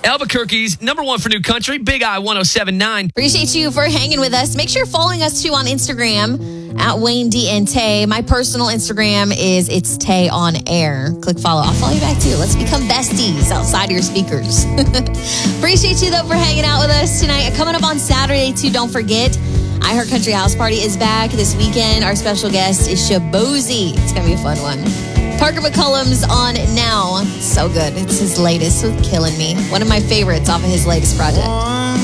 Albuquerque's number one for new country, Big I 107.9. Appreciate you for hanging with us. Make sure you're following us too on Instagram at Wayne D and Tay. My personal Instagram is It's Tay on Air. Click follow. I'll follow you back too. Let's become besties outside your speakers. Appreciate you though for hanging out with us tonight. Coming up on Saturday too, don't forget, I Heart Country House Party is back this weekend. Our special guest is Shabozy. It's going to be a fun one. Parker McCollum's on now. So good. It's his latest with Killing Me. One of my favorites off of his latest project.